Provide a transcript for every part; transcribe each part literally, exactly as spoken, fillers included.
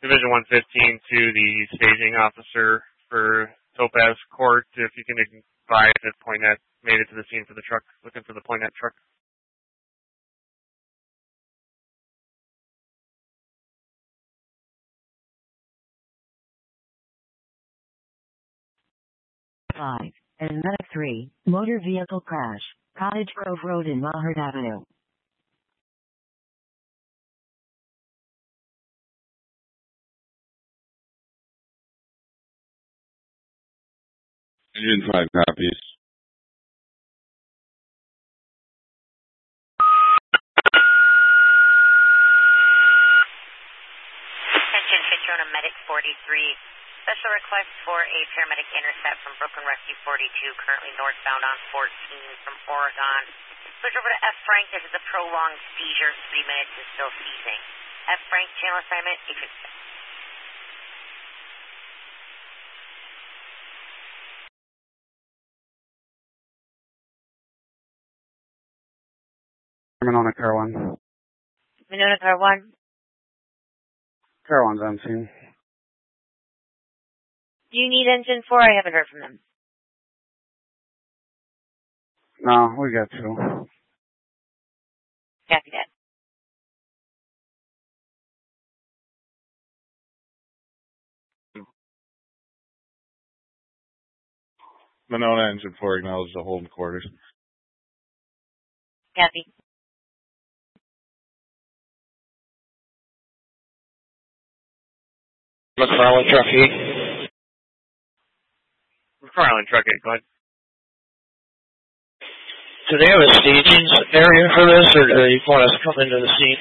Division one fifteen to the staging officer for Topaz Court, if you can advise if Poinet made it to the scene for the truck, looking for the Poinet truck. five, and Medic three, motor vehicle crash, Cottage Grove Road in Mahart Avenue. Engine five copies. Attention, Fitzgerald Medic forty-three. Special request for a paramedic intercept from Brooklyn Rescue forty-two, currently northbound on fourteen from Oregon. Switch over to F. Frank. This is a prolonged seizure. Three minutes is still seizing. F. Frank, channel assignment. eight fifty-six. Monona Car one. Monona Car one. Car one's on scene. Do you need engine four? I haven't heard from them. No, we got two. Copy that. Monona engine four acknowledges the hold in quarters. Copy. McFarland Truck eight. McFarland Truck eight, go ahead. Do they have a staging area for this, or do they want us to come into the scene?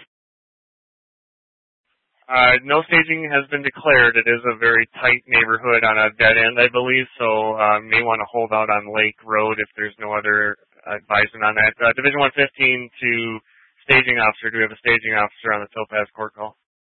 Uh, no staging has been declared. It is a very tight neighborhood on a dead end, I believe, so uh, may want to hold out on Lake Road if there's no other advisement on that. Uh, Division one fifteen to staging officer. Do we have a staging officer on the Topaz court call?